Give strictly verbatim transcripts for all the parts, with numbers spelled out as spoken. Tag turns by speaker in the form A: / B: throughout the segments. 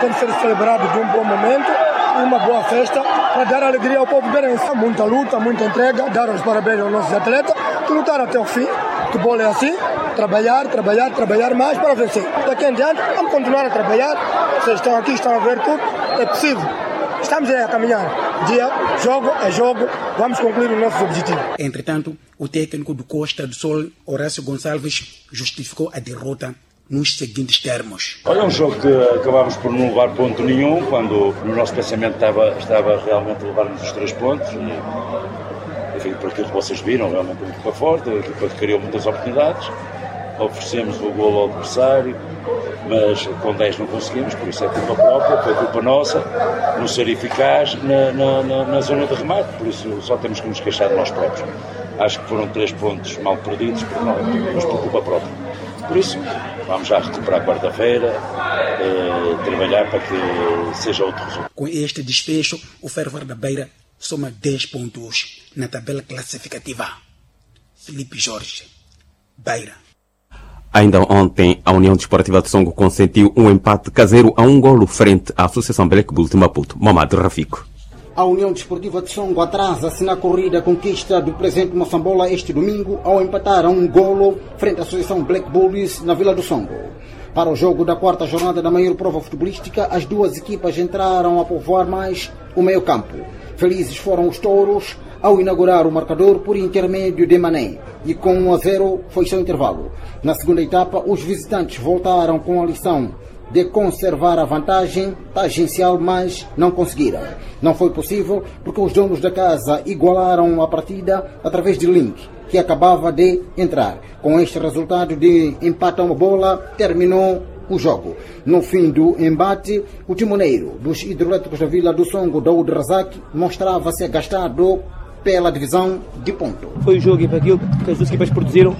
A: tem que ser celebrado de um bom momento, uma boa festa, para dar alegria ao povo beirense. Muita luta, muita entrega, dar os parabéns aos nossos atletas, que lutaram até o fim. O futebol é assim, trabalhar, trabalhar, trabalhar mais para vencer. Daqui em diante, vamos continuar a trabalhar. Vocês estão aqui, estão a ver tudo, é possível. Estamos aí a caminhar. Dia, jogo é jogo, vamos concluir o nosso objetivo.
B: Entretanto, o técnico do Costa do Sol, Horácio Gonçalves, justificou a derrota nos seguintes termos.
C: Olha, é um jogo que acabámos por não levar ponto nenhum, quando no nosso pensamento estava, estava realmente a levar-nos os três pontos. E, enfim, por aquilo que vocês viram, realmente uma equipa forte, uma equipa que criou muitas oportunidades. Oferecemos o golo ao adversário, mas com dez não conseguimos, por isso é culpa própria, foi culpa nossa, não ser eficaz na, na, na, na zona de remate, por isso só temos que nos queixar de nós próprios. Acho que foram três pontos mal perdidos, por não, mas por culpa própria. Por isso, vamos já recuperar quarta-feira, eh, trabalhar para que seja outro resultado.
B: Com este desfecho, o Ferroviário da Beira soma dez pontos na tabela classificativa. Felipe Jorge, Beira.
D: Ainda ontem, a União Desportiva de Songo consentiu um empate caseiro a um golo frente à Associação Black Bull de Maputo. Mamad Rafico.
E: A União Desportiva de Songo atrasa-se na corrida conquista do presente Moçambola este domingo ao empatar a um golo frente à Associação Black Bulls na Vila do Songo. Para o jogo da quarta jornada da maior prova futebolística, as duas equipas entraram a povoar mais o meio campo. Felizes foram os touros ao inaugurar o marcador por intermédio de Mané, e com um a zero foi seu intervalo. Na segunda etapa, os visitantes voltaram com a lição de conservar a vantagem tangencial, mas não conseguiram. Não foi possível porque os donos da casa igualaram a partida através de Link, que acabava de entrar. Com este resultado de empate a uma bola, terminou o jogo. No fim do embate, o timoneiro dos hidroelétricos da Vila do Songo, Daoud Razak, mostrava-se agastado pela divisão de ponto.
F: Foi o jogo e para aquilo que as duas equipas produziram,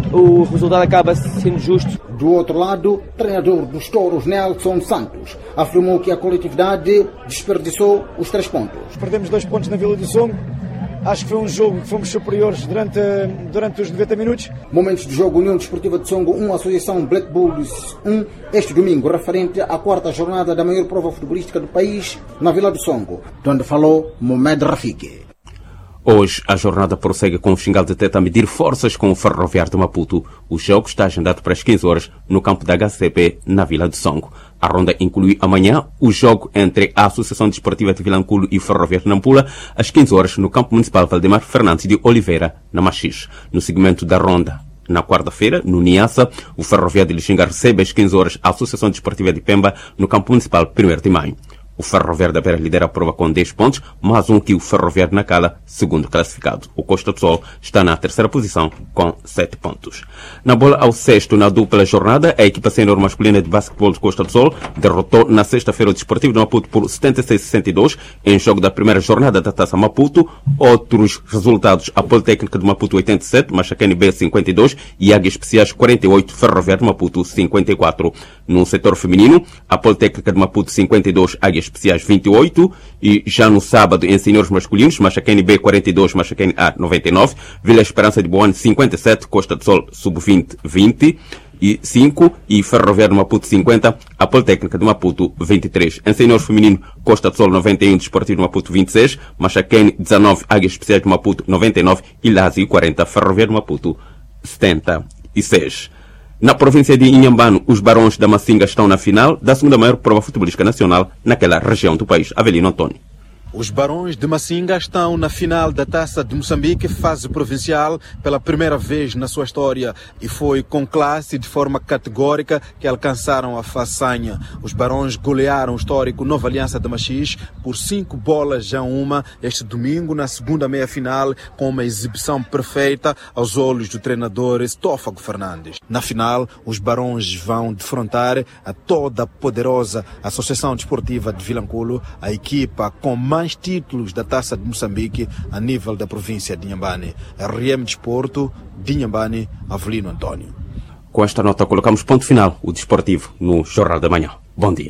F: o resultado acaba sendo justo.
E: Do outro lado, o treinador dos touros, Nelson Santos, afirmou que a coletividade desperdiçou os três pontos.
G: Perdemos dois pontos na Vila do Songo. Acho que foi um jogo que fomos superiores durante, durante os noventa minutos.
E: Momentos do jogo: União Desportiva de Songo um, Associação Black Bulls um, este domingo, referente à quarta jornada da maior prova futebolística do país, na Vila do Songo, de onde falou Mohamed Rafiki.
D: Hoje, a jornada prossegue com o Xingal de Teta a medir forças com o Ferroviário de Maputo. O jogo está agendado para as quinze horas no campo da H C P, na Vila do Songo. A ronda inclui amanhã o jogo entre a Associação Desportiva de Vilanculo e o Ferroviário de Nampula, às quinze horas no campo municipal Valdemar Fernandes de Oliveira, na Machixe. No segmento da ronda, na quarta-feira, no Niassa, o Ferroviário de Lixinga recebe às quinze horas a Associação Desportiva de Pemba, no campo municipal primeiro de maio. O Ferroviário da Beira lidera a prova com dez pontos, mais um que o Ferroviário de Nacala, segundo classificado. O Costa do Sol está na terceira posição com sete pontos. Na bola ao sexto, na dupla jornada, a equipa sênior masculina de basquetebol de Costa do Sol derrotou na sexta-feira o Desportivo de Maputo por setenta e seis a sessenta e dois em jogo da primeira jornada da Taça Maputo. Outros resultados: a Politécnica de Maputo oitenta e sete, Machacane B cinquenta e dois e Águias Especiais quarenta e oito, Ferroviário de Maputo cinquenta e quatro. No setor feminino, a Politécnica de Maputo cinquenta e dois, Águias Especiais vinte e oito, e já no sábado em senhores masculinos, Machacane B quarenta e dois, Machacane A noventa e nove, Vila Esperança de Boane cinquenta e sete, Costa do Sol sub vinte vinte e cinco e Ferroviário de Maputo cinquenta, a Politécnica de Maputo vinte e três. Em senhores feminino, Costa do Sol noventa e um, Desportivo de Maputo vinte e seis, Machacane dezanove, Águias Especiais de Maputo noventa e nove e Lázio quarenta, Ferroviário de Maputo setenta e seis. Na província de Inhambane, os Barões da Macinga estão na final da segunda maior prova futebolística nacional naquela região do país. Avelino Antônio.
H: Os Barões de Macinga estão na final da Taça de Moçambique, fase provincial, pela primeira vez na sua história, e foi com classe e de forma categórica que alcançaram a façanha. Os Barões golearam o histórico Nova Aliança de Machixe por cinco bolas a uma este domingo na segunda meia-final, com uma exibição perfeita aos olhos do treinador Estófago Fernandes. Na final, os Barões vão defrontar a toda a poderosa Associação Desportiva de Vilanculo, a equipa com mais mais títulos da Taça de Moçambique a nível da província de Inhambane. R M Desporto, de Inhambane, Avelino Antônio.
D: Com esta nota colocamos ponto final, o desportivo, no Jornal da Manhã. Bom dia.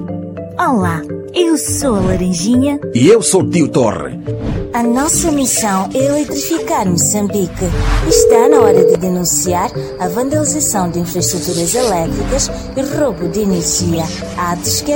I: Olá, eu sou a Laranjinha.
J: E eu sou o Tio Torre.
I: A nossa missão é eletrificar Moçambique. Está na hora de denunciar a vandalização de infraestruturas elétricas e roubo de energia. Há de esquecer